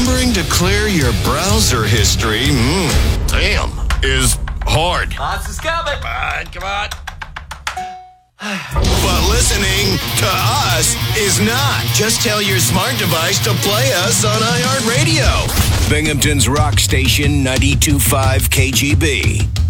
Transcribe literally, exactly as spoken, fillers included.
remembering to clear your browser history, mm, damn, is hard. Lots is coming. Come on, come on. But listening to us is not. Just tell your smart device to play us on iHeartRadio. Binghamton's rock station, ninety-two point five K G B.